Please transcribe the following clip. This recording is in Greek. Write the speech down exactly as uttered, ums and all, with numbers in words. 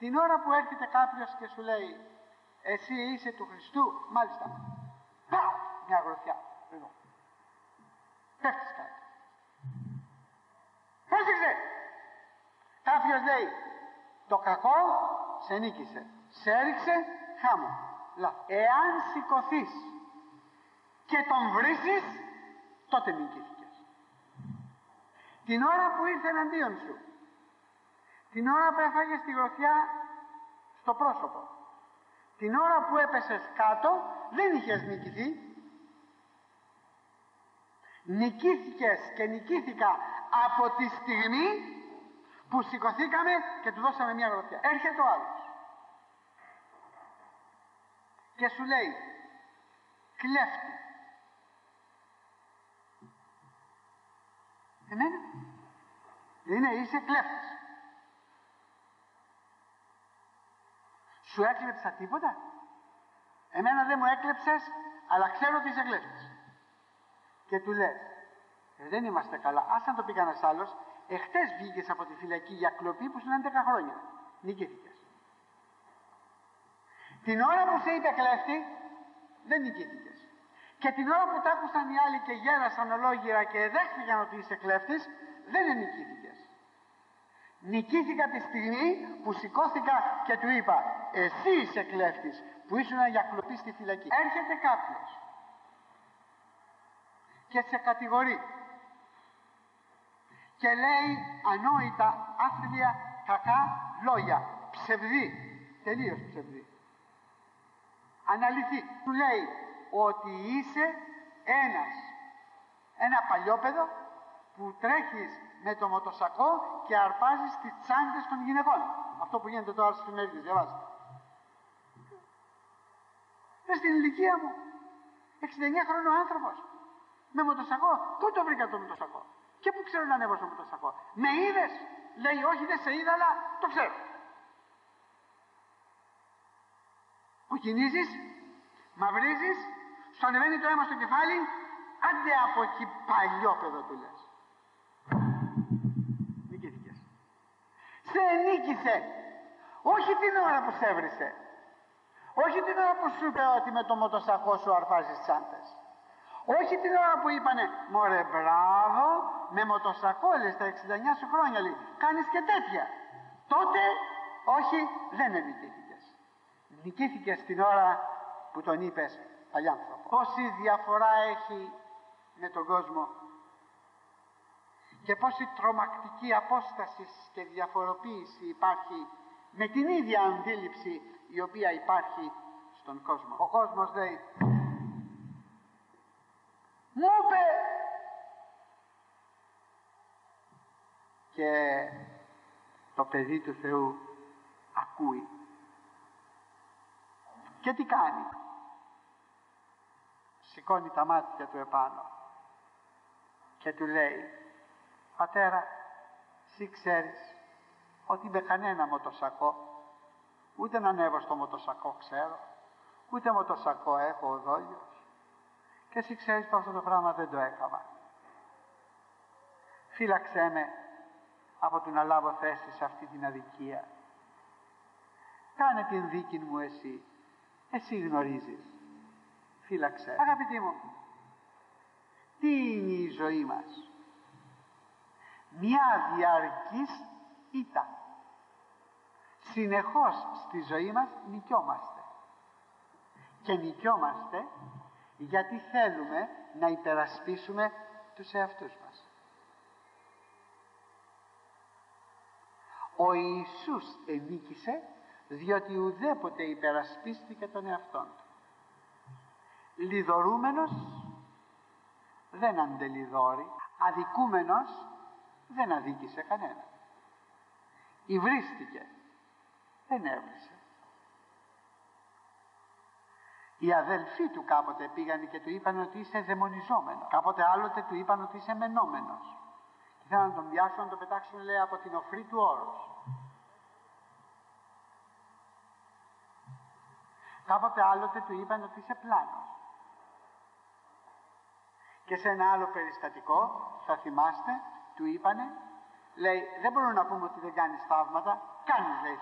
Την ώρα που έρχεται κάποιος και σου λέει εσύ είσαι του Χριστού, μάλιστα, πα, μια γροθιά εδώ, πέφτεις κάτω. Πρόσεξε, κάποιος λέει το κακό σε νίκησε, σε έριξε χάμω. Λάθος. Εάν σηκωθείς και τον βρίσεις, τότε νικήθηκες. Την ώρα που ήρθε εναντίον σου, την ώρα που έφαγες τη γροθιά στο πρόσωπο, την ώρα που έπεσες κάτω, δεν είχες νικηθεί. Νικήθηκες και νικήθηκα από τη στιγμή που σηκωθήκαμε και του δώσαμε μια γροθιά. Έρχεται ο άλλος και σου λέει κλέφτη. Εμένα είναι, είσαι κλέφτης. Σου έκλεψα τίποτα? Εμένα δεν μου έκλεψες, αλλά ξέρω ότι είσαι κλέφτης. Και του λες ε, δεν είμαστε καλά. Ας αν το πει κανένας άλλος, εχθές βγήκες από τη φυλακή για κλοπή που σου λένε δέκα χρόνια. Νικήθηκες. Την ώρα που σε είπε κλέφτη, δεν νικήθηκες. Και την ώρα που τ' άκουσαν οι άλλοι και γέρασαν ολόγυρα και δέχτηκαν ότι είσαι κλέφτης, δεν νικήθηκες. Νικήθηκα τη στιγμή που σηκώθηκα και του είπα εσύ είσαι κλέφτης που ήσουν για κλοπή στη φυλακή. Έρχεται κάποιος και σε κατηγορεί και λέει ανόητα, άθλια, κακά λόγια, ψευδή, τελείως ψευδή, αναλυθή. Του λέει ότι είσαι ένας ένα παλιόπαιδο που τρέχεις με το μοτοσακό και αρπάζεις τις τσάντες των γυναικών. Αυτό που γίνεται τώρα στις εφημερίδες, διαβάζετε. Ρε, στην ηλικία μου, εξήντα εννιά χρονών άνθρωπος, με μοτοσακό, πού το βρήκα το μοτοσακό? Και πού ξέρω να ανέβω στο μοτοσακό? Με είδες? Λέει όχι, δεν σε είδα, αλλά το ξέρω. Που κινήσεις, μαυρίζεις, σου ανεβαίνει το αίμα στο κεφάλι, άντε από εκεί παλιόπαιδο, του λες. Νικήθηκες. Σε νίκησε. Όχι την ώρα που σε έβρισε, όχι την ώρα που σου είπε ότι με το μοτοσακό σου αρπάζεις τσάντες, όχι την ώρα που είπανε μωρέ μπράβο, με μοτοσακό λες τα εξήντα εννιά σου χρόνια, λέει, κάνεις και τέτοια. Τότε όχι, δεν νικήθηκες. Νικήθηκες την ώρα που τον είπες παλιάνθρωπο. Πόση διαφορά έχει με τον κόσμο και πόση τρομακτική απόσταση και διαφοροποίηση υπάρχει με την ίδια αντίληψη η οποία υπάρχει στον κόσμο. Ο κόσμος λέει μου είπε, και το παιδί του Θεού ακούει και τι κάνει? Σηκώνει τα μάτια του επάνω και του λέει πατέρα, εσύ ξέρεις ότι με κανένα μοτοσακό, ούτε να ανέβω στο μοτοσακό ξέρω, ούτε μοτοσακό έχω ο δόλιος, και εσύ ξέρεις πως αυτό το πράγμα δεν το έκανα. Φύλαξέ με από το να λάβω θέση σε αυτή την αδικία. Κάνε την δίκη μου εσύ, εσύ γνωρίζεις. Φύλαξε. Αγαπητοί μου, τι είναι η ζωή μας? Μια διαρκής ήττα. Συνεχώς στη ζωή μας νικιόμαστε. Και νικιόμαστε γιατί θέλουμε να υπερασπίσουμε τους εαυτούς μας. Ο Ιησούς ενίκησε διότι ουδέποτε υπερασπίστηκε τον εαυτόν του. Λιδωρούμενος δεν αντελιδώρει, αδικούμενος δεν αδίκησε κανένα. Υβρίστηκε, δεν έβρισε. Οι αδελφοί του κάποτε πήγαν και του είπαν ότι είσαι δαιμονιζόμενο. Κάποτε άλλοτε του είπαν ότι είσαι μενόμενος. Και θέλαν να τον πιάσουν, να τον πετάξουν, λέει, από την οφρή του όρους. Κάποτε άλλοτε του είπαν ότι είσαι πλάνος. Και σε ένα άλλο περιστατικό, θα θυμάστε, του είπανε, λέει, δεν μπορούμε να πούμε ότι δεν κάνεις θαύματα, κάνεις, λέει,